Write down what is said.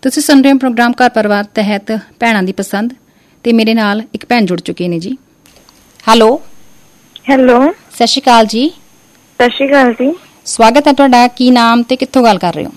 ਤੁਸੀਂ ਸੁਣ ਰਹੇ ਹੋ ਪ੍ਰੋਗਰਾਮ ਘਰ ਪਰਿਵਾਰ ਤਹਿਤ ਭੈਣਾਂ ਦੀ ਪਸੰਦ ਤੇ ਮੇਰੇ ਨਾਲ ਇੱਕ ਭੈਣ ਜੁੜ ਚੁੱਕੇ ਨੇ ਜੀ। ਹੈਲੋ ਸਤਿ ਸ਼੍ਰੀ ਅਕਾਲ ਜੀ। ਸਤਿ ਸ਼੍ਰੀ ਅਕਾਲ ਜੀ। ਸਵਾਗਤ ਹੈ ਤੁਹਾਡਾ। ਕੀ ਨਾਮ ਤੇ ਕਿੱਥੋਂ ਗੱਲ ਕਰ ਰਹੇ ਹੋ?